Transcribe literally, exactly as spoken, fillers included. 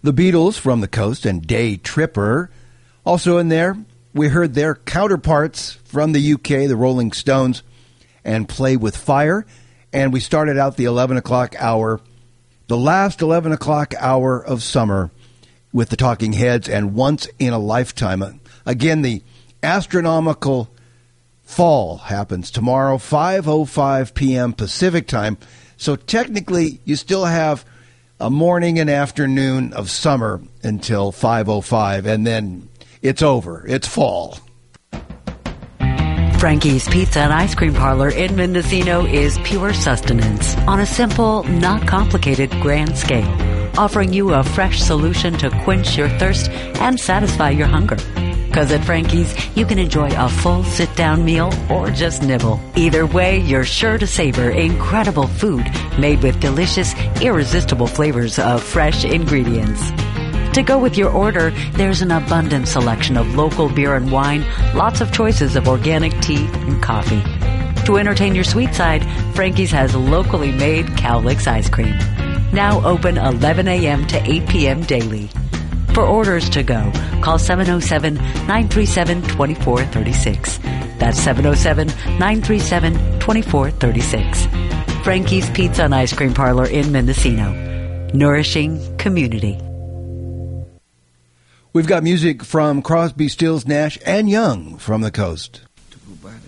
The Beatles from the coast and Day Tripper. Also in there, we heard their counterparts from the U K, the Rolling Stones, and Play With Fire. And we started out the eleven o'clock hour, the last eleven o'clock hour of summer, with the Talking Heads and Once in a Lifetime. Again, the astronomical fall happens tomorrow, five oh five p.m. Pacific time. So technically, you still have a morning and afternoon of summer until five oh five, and then it's over. It's fall. Frankie's Pizza and Ice Cream Parlor in Mendocino is pure sustenance on a simple, not complicated grand scale, offering you a fresh solution to quench your thirst and satisfy your hunger. Because at Frankie's, you can enjoy a full sit-down meal or just nibble. Either way, you're sure to savor incredible food made with delicious, irresistible flavors of fresh ingredients. To go with your order, there's an abundant selection of local beer and wine, lots of choices of organic tea and coffee. To entertain your sweet side, Frankie's has locally made Cowlicks ice cream. Now open eleven a.m. to eight p.m. daily. For orders to go, call seven oh seven, nine three seven, two four three six. That's seven oh seven, nine three seven, two four three six. Frankie's Pizza and Ice Cream Parlor in Mendocino. Nourishing community. We've got music from Crosby, Stills, Nash, and Young from the coast. To go by